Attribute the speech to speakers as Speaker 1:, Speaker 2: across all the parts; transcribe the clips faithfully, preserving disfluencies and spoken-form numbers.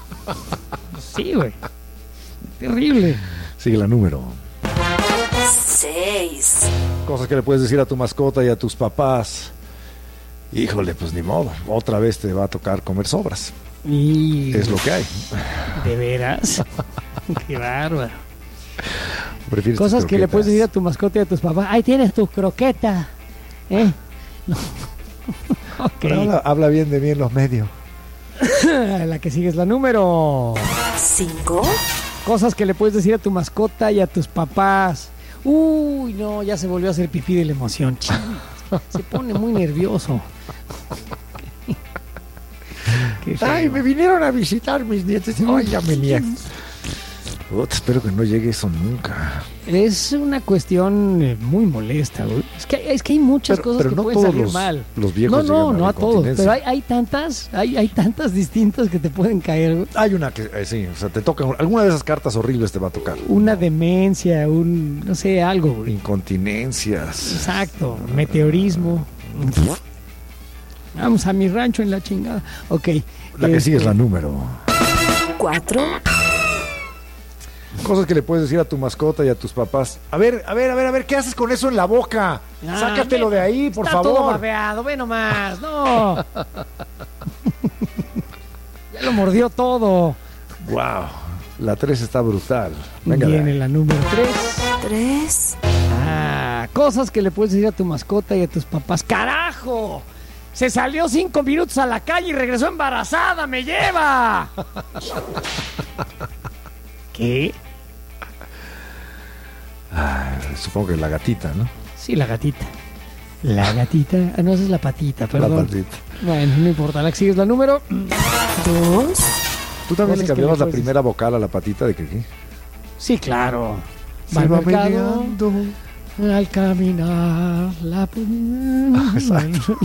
Speaker 1: Sí, güey. Terrible.
Speaker 2: Sigue la número.
Speaker 3: Seis.
Speaker 2: Cosas que le puedes decir a tu mascota y a tus papás. Híjole, pues ni modo. Otra vez te va a tocar comer sobras.
Speaker 1: Y...
Speaker 2: Es lo que hay.
Speaker 1: ¿De veras? Qué bárbaro.
Speaker 2: ¿Prefieres
Speaker 1: Cosas
Speaker 2: tus
Speaker 1: que le puedes
Speaker 2: croquetas?
Speaker 1: decir a tu mascota y a tus papás. Ahí tienes tus croquetas. ¿Eh? No. Ok.
Speaker 2: Pero habla, habla bien de mí en los medios.
Speaker 1: La que sigue es la número
Speaker 3: Cinco.
Speaker 1: Cosas que le puedes decir a tu mascota y a tus papás. Uy, no, ya se volvió a hacer pipí de la emoción. Ching. Se pone muy nervioso. Qué feo.
Speaker 2: Ay, me vinieron a visitar mis nietos. Ay, ya me niegan. Puta, espero que no llegue eso nunca.
Speaker 1: Es una cuestión eh, muy molesta, güey. Es que, es que hay muchas
Speaker 2: Pero-
Speaker 1: cosas
Speaker 2: pero
Speaker 1: que
Speaker 2: no
Speaker 1: pueden
Speaker 2: todos
Speaker 1: salir
Speaker 2: los-
Speaker 1: mal.
Speaker 2: los viejos
Speaker 1: No, no,
Speaker 2: llegan a
Speaker 1: no
Speaker 2: la
Speaker 1: a todos.
Speaker 2: incontinencia.
Speaker 1: Pero hay, hay tantas, hay, hay tantas distintas que te pueden caer, güey.
Speaker 2: Hay una que, eh, sí, o sea, te toca, alguna de esas cartas horribles te va a tocar.
Speaker 1: Una demencia, un, no sé, algo, güey.
Speaker 2: Incontinencias.
Speaker 1: Exacto, meteorismo. Vamos a mi rancho en la chingada. Ok.
Speaker 2: La que
Speaker 1: este,
Speaker 2: sigue es la número.
Speaker 3: Cuatro.
Speaker 2: Cosas que le puedes decir a tu mascota y a tus papás. A ver, a ver, a ver, a ver, ¿qué haces con eso en la boca?
Speaker 1: Ah,
Speaker 2: Sácatelo
Speaker 1: ve-
Speaker 2: de ahí, por
Speaker 1: está todo
Speaker 2: favor.
Speaker 1: babeado, ve nomás, no. Ya lo mordió todo.
Speaker 2: Wow, la tres está brutal. Venga,
Speaker 1: Viene
Speaker 2: de-
Speaker 1: la número tres.
Speaker 3: Tres.
Speaker 1: Ah, cosas que le puedes decir a tu mascota y a tus papás. ¡Carajo! Se salió cinco minutos a la calle y regresó embarazada. ¡Me lleva! ¿Qué?
Speaker 2: Ah, supongo que la gatita, ¿no?
Speaker 1: Sí, la gatita. La gatita. Ah, no, esa es la patita,
Speaker 2: La
Speaker 1: perdón.
Speaker 2: patita.
Speaker 1: Bueno, no importa. La que sigue es la número.
Speaker 3: Dos.
Speaker 2: ¿Tú también
Speaker 1: Cosas
Speaker 2: le
Speaker 1: que
Speaker 2: cambiabas
Speaker 1: le
Speaker 2: la
Speaker 1: puedes
Speaker 2: primera vocal a la patita de que qué?
Speaker 1: Sí, claro. Va al mercado, al caminar, la...
Speaker 2: Exacto.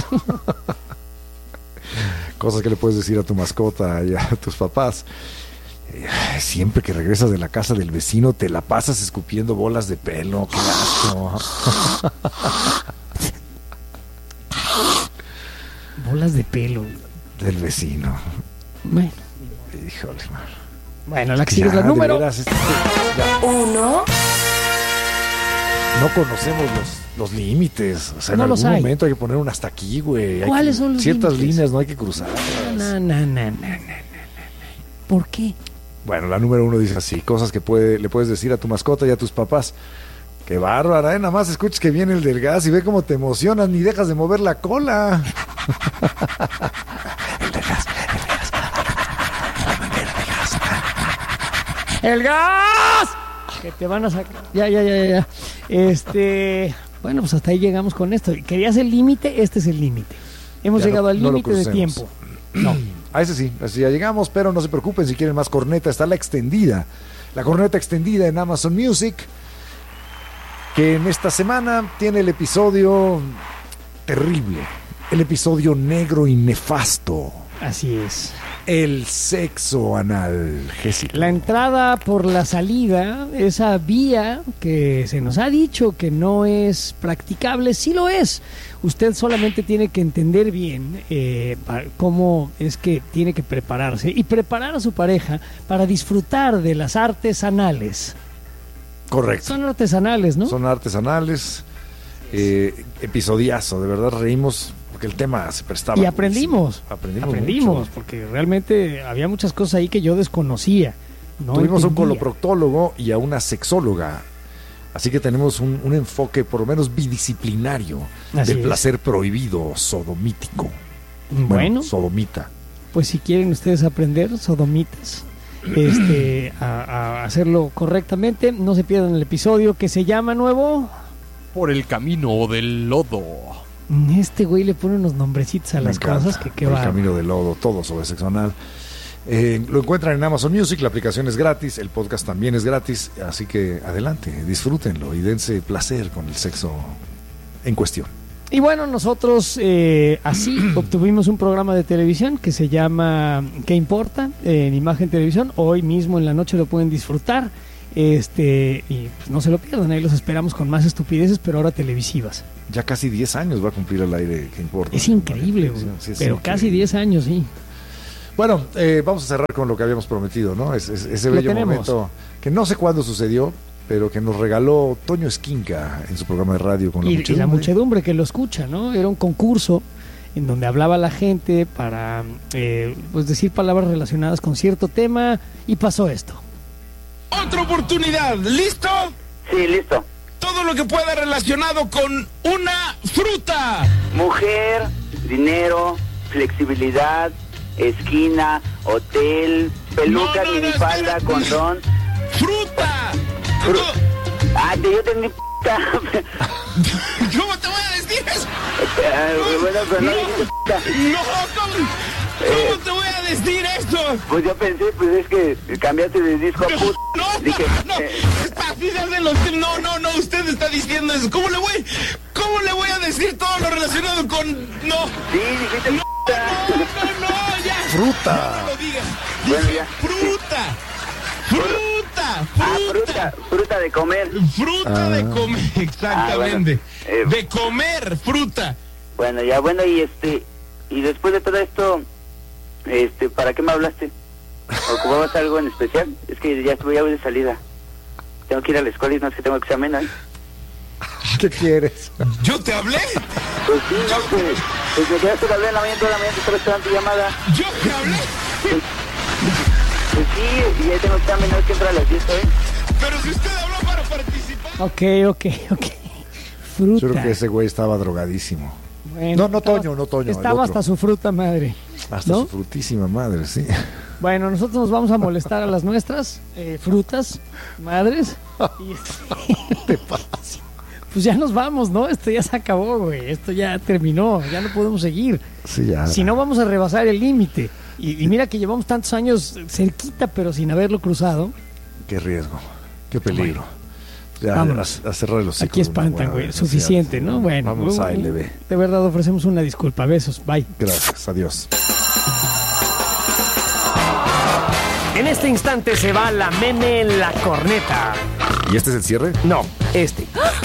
Speaker 2: Cosas que le puedes decir a tu mascota y a tus papás. Eh, Siempre que regresas de la casa del vecino te la pasas escupiendo bolas de pelo. ¡Qué asco!
Speaker 1: Bolas de pelo.
Speaker 2: Del vecino.
Speaker 1: Bueno,
Speaker 2: Híjole, man.
Speaker 1: bueno la que sigue es
Speaker 2: Ya,
Speaker 1: la
Speaker 2: de
Speaker 1: número.
Speaker 2: veras, este- ya
Speaker 3: Uno.
Speaker 2: no conocemos los, los límites. O sea, en
Speaker 1: No los
Speaker 2: algún
Speaker 1: hay.
Speaker 2: momento hay que poner un hasta aquí, güey. Hay
Speaker 1: ¿Cuáles
Speaker 2: que-
Speaker 1: son los
Speaker 2: Ciertas
Speaker 1: límites?
Speaker 2: líneas no hay que cruzar.
Speaker 1: No, no, no, no, no, no. ¿Por qué?
Speaker 2: Bueno, la número uno dice así, cosas que puede, le puedes decir a tu mascota y a tus papás. Qué bárbara, ¿eh? Nada más escuchas que viene el del gas y ve cómo te emocionas, ni dejas de mover la cola.
Speaker 1: ¡El gas! Que te van a sacar. Ya, ya, ya, ya, ya. Este. Bueno, pues hasta ahí llegamos con esto. ¿Querías el límite? Este es el límite. Hemos
Speaker 2: Ya
Speaker 1: llegado
Speaker 2: no-
Speaker 1: al
Speaker 2: no lo
Speaker 1: límite de
Speaker 2: crucemos.
Speaker 1: tiempo. No.
Speaker 2: A ese sí, así ya llegamos, pero no se preocupen si quieren más corneta, está la extendida. La corneta extendida en Amazon Music, que en esta semana tiene el episodio terrible, el episodio negro y nefasto,
Speaker 1: Así es.
Speaker 2: el sexo analgésico.
Speaker 1: La entrada por la salida, esa vía que se nos ha dicho que no es practicable, sí lo es. Usted solamente tiene que entender bien eh, pa- cómo es que tiene que prepararse y preparar a su pareja para disfrutar de las artesanales.
Speaker 2: Correcto.
Speaker 1: Son artesanales, ¿no?
Speaker 2: Son artesanales, eh, episodiazo, de verdad reímos porque el tema se prestaba.
Speaker 1: Y aprendimos.
Speaker 2: Aprendimos.
Speaker 1: Aprendimos,
Speaker 2: mucho.
Speaker 1: porque realmente había muchas cosas ahí que yo desconocía. No
Speaker 2: Tuvimos un
Speaker 1: entendía.
Speaker 2: coloproctólogo y a una sexóloga. Así que tenemos un, un enfoque por lo menos bidisciplinario
Speaker 1: Así
Speaker 2: del
Speaker 1: es.
Speaker 2: placer prohibido sodomítico.
Speaker 1: Bueno,
Speaker 2: sodomita.
Speaker 1: pues si quieren ustedes aprender, sodomitas, este, a, a hacerlo correctamente, no se pierdan el episodio que se llama nuevo.
Speaker 4: Por el camino del lodo.
Speaker 1: Este güey le pone unos nombrecitos a
Speaker 2: Me
Speaker 1: las
Speaker 2: encanta.
Speaker 1: cosas que qué
Speaker 2: Por el
Speaker 1: va.
Speaker 2: camino del lodo, todo sobre sexo anal. Eh, lo encuentran en Amazon Music, la aplicación es gratis, el podcast también es gratis, así que adelante, disfrútenlo y dense placer con el sexo en cuestión.
Speaker 1: Y bueno, nosotros eh, así obtuvimos un programa de televisión que se llama ¿Qué importa? Eh, en Imagen Televisión. Hoy mismo en la noche lo pueden disfrutar. Este, y pues no se lo pierdan, ahí los esperamos con más estupideces, pero ahora televisivas.
Speaker 2: Ya casi diez años va a cumplir el aire, ¿qué importa?
Speaker 1: Es increíble, güey.
Speaker 2: Sí, es
Speaker 1: pero
Speaker 2: increíble.
Speaker 1: casi diez años, sí.
Speaker 2: Bueno, eh, vamos a cerrar con lo que habíamos prometido, ¿no? Es, es, ese
Speaker 1: Lo
Speaker 2: bello
Speaker 1: tenemos.
Speaker 2: momento que no sé cuándo sucedió, pero que nos regaló Toño Esquinca en su programa de radio con la
Speaker 1: Y, y
Speaker 2: muchedumbre.
Speaker 1: la muchedumbre que lo escucha, ¿no? Era un concurso en donde hablaba la gente para eh, pues decir palabras relacionadas con cierto tema y pasó esto.
Speaker 5: Otra oportunidad, ¿listo?
Speaker 6: Sí, listo.
Speaker 5: Todo lo que pueda relacionado con una fruta.
Speaker 6: Mujer, dinero, flexibilidad, esquina, hotel, peluca,
Speaker 5: No, no, no,
Speaker 6: minifalda,
Speaker 5: espera.
Speaker 6: condón.
Speaker 5: ¡Fruta!
Speaker 6: Fru- ah, te yo tengo p***.
Speaker 5: ¿Cómo te voy a decir eso?
Speaker 6: Bueno, pero no
Speaker 5: No,
Speaker 6: dijiste p***.
Speaker 5: no, ¿cómo, cómo te voy a decir esto?
Speaker 6: Pues yo pensé, pues es que cambiaste de disco a p***.
Speaker 5: No,
Speaker 6: Dije,
Speaker 5: no,
Speaker 6: eh,
Speaker 5: así se hacen los... No, no, no, usted está diciendo eso. ¿Cómo le voy, cómo le voy a decir todo lo relacionado con... No,
Speaker 6: sí, dijiste
Speaker 5: no,
Speaker 6: p***.
Speaker 5: no, no, no, ya.
Speaker 2: Fruta.
Speaker 5: No lo digas.
Speaker 6: Bueno,
Speaker 5: Dije
Speaker 6: ya.
Speaker 5: fruta, fruta,
Speaker 6: Ah,
Speaker 5: fruta.
Speaker 6: fruta, fruta de comer.
Speaker 5: Fruta
Speaker 2: Ah.
Speaker 5: de comer, exactamente.
Speaker 6: Ah, bueno. Eh,
Speaker 5: De comer fruta.
Speaker 6: Bueno, ya, bueno, y este, y después de todo esto, este, ¿para qué me hablaste? ¿Ocupabas algo en especial? Es que ya estoy ya voy de salida. Tengo que ir a la escuela y no sé, tengo examen hoy.
Speaker 2: ¿Qué quieres?
Speaker 5: ¿Yo te hablé?
Speaker 6: Pues sí, no, pues, pues me quedaste de hablar en la mañana, toda la mañana te estaba esperando tu llamada.
Speaker 5: ¿Yo te hablé?
Speaker 6: Pues sí, y ya tengo examen, no es que entra a las diez hoy.
Speaker 5: Pero si usted habló para participar.
Speaker 1: Ok, ok, ok. Fruta.
Speaker 2: Yo creo que ese güey estaba drogadísimo.
Speaker 1: Bueno,
Speaker 2: No, no
Speaker 1: estaba-
Speaker 2: Toño, no Toño, el
Speaker 1: Estaba
Speaker 2: otro.
Speaker 1: hasta su fruta madre.
Speaker 2: Hasta
Speaker 1: ¿No?
Speaker 2: su frutísima madre, sí.
Speaker 1: Bueno, nosotros nos vamos a molestar a las nuestras eh, frutas madres. Y este, pues ya nos vamos, ¿no? Esto ya se acabó, güey. Esto ya terminó. Ya no podemos seguir.
Speaker 2: Sí, ya.
Speaker 1: Si no, vamos a rebasar el límite. Y, y mira que llevamos tantos años cerquita, pero sin haberlo cruzado.
Speaker 2: Qué riesgo, qué peligro. Ya,
Speaker 1: Vámonos.
Speaker 2: a, a cerrar los
Speaker 1: Aquí espantan, güey. Suficiente, ¿no? Bueno,
Speaker 2: Vamos a
Speaker 1: uh,
Speaker 2: L B.
Speaker 1: de verdad ofrecemos una disculpa. Besos. Bye.
Speaker 2: Gracias, adiós.
Speaker 7: En este instante se va la meme en la corneta.
Speaker 2: ¿Y este es el cierre?
Speaker 7: No, este.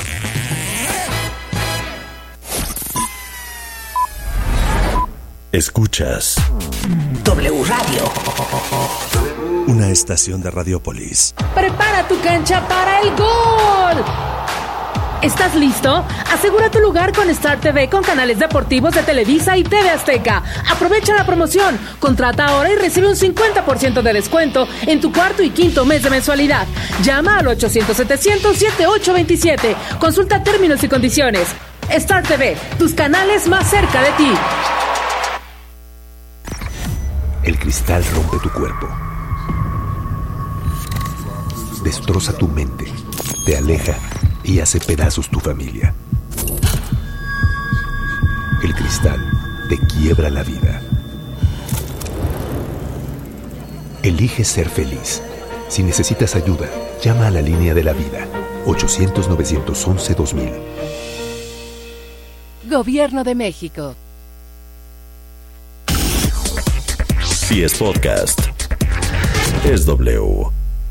Speaker 8: Escuchas
Speaker 3: W Radio.
Speaker 8: una estación de Radiopolis.
Speaker 9: Prepara tu cancha para el gol. ¿Estás listo? Asegura tu lugar con Star T V con canales deportivos de Televisa y T V Azteca. Aprovecha la promoción. Contrata ahora y recibe un cincuenta por ciento de descuento en tu cuarto y quinto mes de mensualidad. Llama al ochocientos setecientos setenta y ocho veintisiete. Consulta términos y condiciones. Star T V, tus canales más cerca de ti.
Speaker 10: El cristal rompe tu cuerpo, destroza tu mente, te aleja y hace pedazos tu familia. El cristal te quiebra la vida. Elige ser feliz. Si necesitas ayuda, llama a la línea de la vida, ochocientos, novecientos once, dos mil.
Speaker 11: Gobierno de México.
Speaker 8: Si es podcast, es W.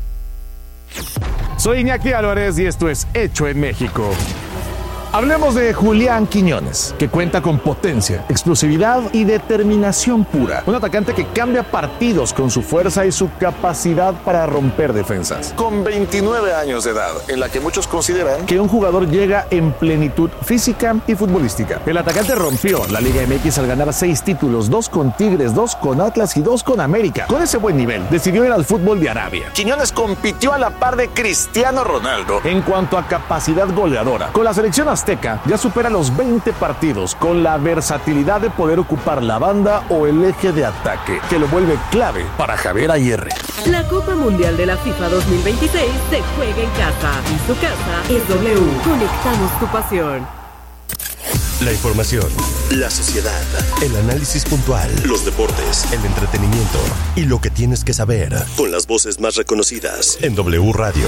Speaker 12: Soy Iñaki Álvarez y esto es Hecho en México. Hablemos de Julián Quiñones, que cuenta con potencia, explosividad y determinación pura. Un atacante que cambia partidos con su fuerza y su capacidad para romper defensas. Con veintinueve años de edad, en la que muchos consideran que un jugador llega en plenitud física y futbolística. El atacante rompió la Liga M X al ganar seis títulos, dos con Tigres, dos con Atlas y dos con América. Con ese buen nivel, decidió ir al fútbol de Arabia. Quiñones compitió a la par de Cristiano Ronaldo en cuanto a capacidad goleadora. Con la selección azteca ya supera los veinte partidos con la versatilidad de poder ocupar la banda o el eje de ataque, que lo vuelve clave para Javier Aguirre.
Speaker 13: La Copa Mundial de la FIFA dos mil veintiséis se juega en casa y su casa es W. Conectamos tu pasión.
Speaker 8: La información, la sociedad, el análisis puntual, los deportes, el entretenimiento y lo que tienes que saber con las voces más reconocidas en W Radio.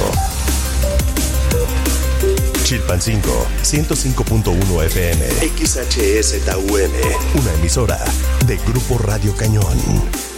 Speaker 8: Chilpancingo, ciento cinco punto uno F M, X H S T U M, una emisora de Grupo Radio Cañón.